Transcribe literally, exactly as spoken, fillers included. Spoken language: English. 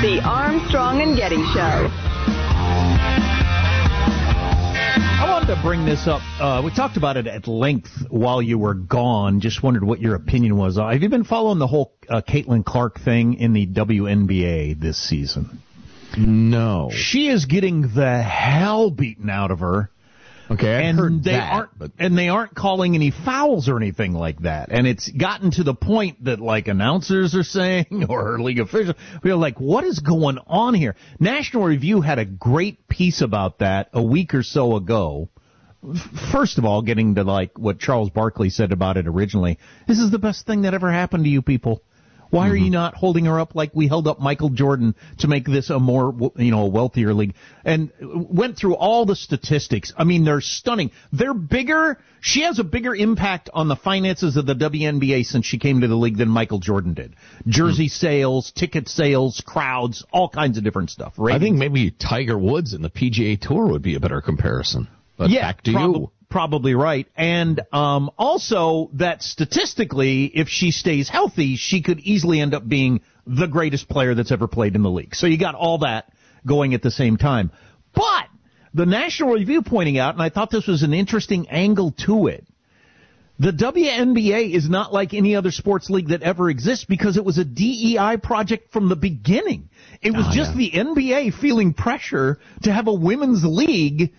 The Armstrong and Getty Show. I wanted to bring this up. Uh, we talked about it at length while you were gone. Just wondered what your opinion was. Uh, have you been following the whole uh, Caitlin Clark thing in the W N B A this season? No. She is getting the hell beaten out of her. Okay, I and heard they that, aren't, but... and they aren't calling any fouls or anything like that. And it's gotten to the point that, like, announcers are saying, or league officials, we're like, what is going on here? National Review had a great piece about that a week or so ago. First of all, getting to, like, what Charles Barkley said about it originally. This is the best thing that ever happened to you people. Why are you not holding her up like we held up Michael Jordan to make this a more, you know, a wealthier league? And went through all the statistics. I mean, they're stunning. They're bigger. She has a bigger impact on the finances of the W N B A since she came to the league than Michael Jordan did. Jersey sales, ticket sales, crowds, all kinds of different stuff. Ratings. I think maybe Tiger Woods and the P G A Tour would be a better comparison. But yeah, back to prob- you. Probably right. And um, also that statistically, if she stays healthy, she could easily end up being the greatest player that's ever played in the league. So you got all that going at the same time. But the National Review pointing out, and I thought this was an interesting angle to it, the W N B A is not like any other sports league that ever exists because it was a D E I project from the beginning. It was oh, just yeah. the N B A feeling pressure to have a women's league